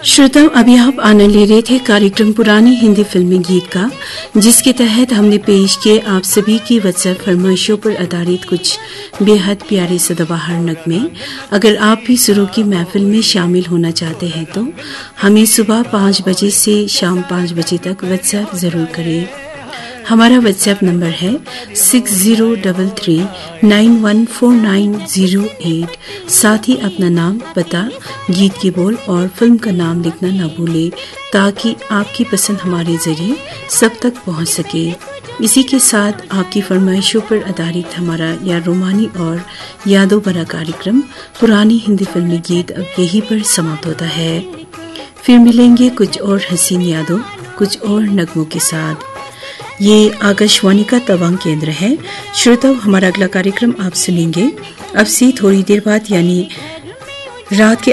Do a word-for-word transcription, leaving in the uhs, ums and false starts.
श्रोताओं, अभी आप आनंद ले रहे थे कार्यक्रम पुरानी हिंदी फिल्मी गीत का, जिसके तहत हमने पेश किए आप सभी की व्हाट्सएप फरमाइशों पर आधारित कुछ बेहद प्यारे सदाबहार नगमे। अगर आप भी सुरों की महफिल में शामिल होना चाहते हैं तो हमें सुबह पाँच बजे से शाम पाँच बजे तक व्हाट्सएप जरूर करें। हमारा व्हाट्सएप नंबर है six zero double three nine one four nine zero eight. साथ ही अपना नाम, पता, गीत के बोल और फिल्म का नाम लिखना न भूलें, ताकि आपकी पसंद हमारे जरिए सब तक पहुंच सके। इसी के साथ आपकी फरमाइशों पर आधारित हमारा या रोमानी और यादों भरा कार्यक्रम पुरानी हिंदी फिल्मी गीत अब यहीं पर समाप्त होता है। फिर मिलेंगे कुछ और हसीन यादों, कुछ और नगमों के साथ। ये आकाशवाणी का तवांग केंद्र है। श्रोताओं, हमारा अगला कार्यक्रम आप सुनेंगे अब से थोड़ी देर बाद, यानी रात के